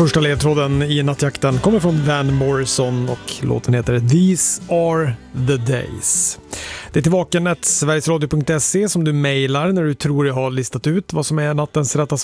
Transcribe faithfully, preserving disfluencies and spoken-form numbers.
Första ledtråden i nattjakten kommer från Van Morrison och låten heter These Are The Days. Det är till vakenet sverigesradio punkt se som du mejlar när du tror jag har listat ut vad som är nattens rätta